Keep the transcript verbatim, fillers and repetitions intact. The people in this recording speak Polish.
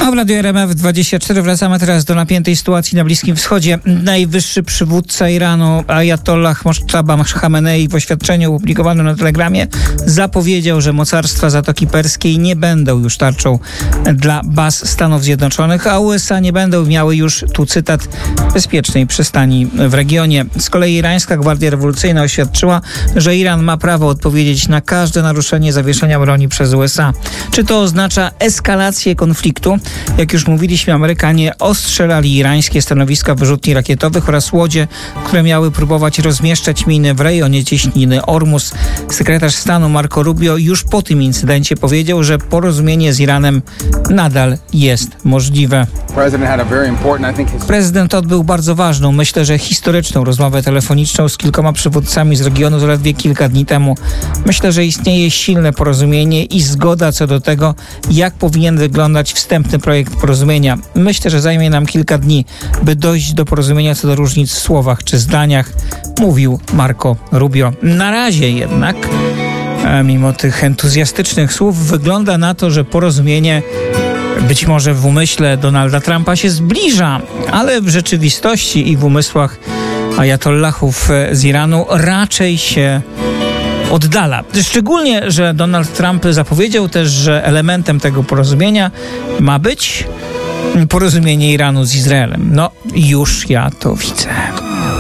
A w Radiu R M F dwadzieścia cztery wracamy teraz do napiętej sytuacji na Bliskim Wschodzie. Najwyższy przywódca Iranu, Ajatollah Moshtaba Khamenei, w oświadczeniu opublikowanym na Telegramie zapowiedział, że mocarstwa Zatoki Perskiej nie będą już tarczą dla baz Stanów Zjednoczonych, a U S A nie będą miały już, tu cytat, bezpiecznej przystani w regionie. Z kolei irańska Gwardia Rewolucyjna oświadczyła, że Iran ma prawo odpowiedzieć na każde naruszenie zawieszenia broni przez U S A. Czy to oznacza eskalację konfliktu? Jak już mówiliśmy, Amerykanie ostrzelali irańskie stanowiska wyrzutni rakietowych oraz łodzie, które miały próbować rozmieszczać miny w rejonie cieśniny Ormus. Sekretarz stanu Marco Rubio już po tym incydencie powiedział, że porozumienie z Iranem nadal jest możliwe. Prezydent odbył bardzo ważną, myślę, że historyczną rozmowę telefoniczną z kilkoma przywódcami z regionu zaledwie kilka dni temu. Myślę, że istnieje silne porozumienie i zgoda co do tego, jak powinien wyglądać wstępny projekt porozumienia. Myślę, że zajmie nam kilka dni, by dojść do porozumienia co do różnic w słowach czy zdaniach, mówił Marco Rubio. Na razie jednak, mimo tych entuzjastycznych słów, wygląda na to, że porozumienie być może w umyśle Donalda Trumpa się zbliża, ale w rzeczywistości i w umysłach ajatollahów z Iranu raczej się oddala. Szczególnie, że Donald Trump zapowiedział też, że elementem tego porozumienia ma być porozumienie Iranu z Izraelem. No, już ja to widzę.